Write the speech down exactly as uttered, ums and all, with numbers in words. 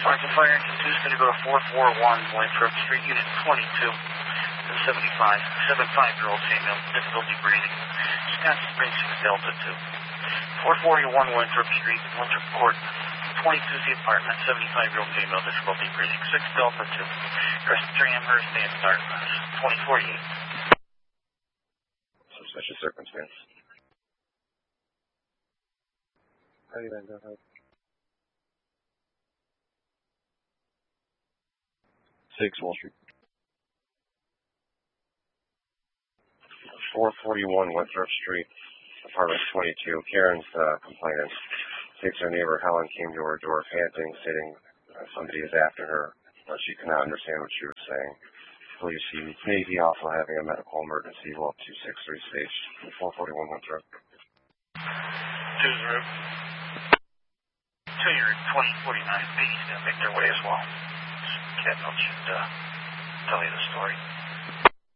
Sergeant Fire Engine two is going to go to four four one Winthrop Street, Unit twenty-two. The seventy-five, seventy-five-year-old female, difficulty breathing. Scott Springs Delta two. four forty-one Winthrop Street, Winthrop Court, twenty-two C apartment, seventy-five-year-old female, difficulty breathing. six Delta two. Respiratory Amherst and darkness, twenty forty-eight. Suspicious circumstance. How do you then go ahead? six Wall Street. four forty-one Winthrop Street, apartment twenty-two. Karen's uh, complainant states her neighbor Helen came to her door panting, stating uh, somebody is after her, but she could not understand what she was saying. Police see may be also having a medical emergency. Well, two six three stage four forty-one Winthrop. Two zero. Two year twenty forty-nine. Baby's gonna make their way as well. Cat note should uh, tell you the story.